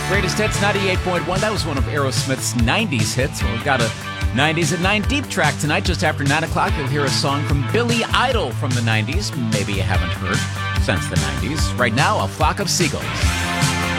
Greatest Hits 98.1. That was one of Aerosmith's 90s hits. Well, we've got a 90s at 9 deep track tonight. Just after 9 o'clock, you'll hear a song from Billy Idol from the 90s. Maybe you haven't heard since the 90s. Right now, A Flock of Seagulls.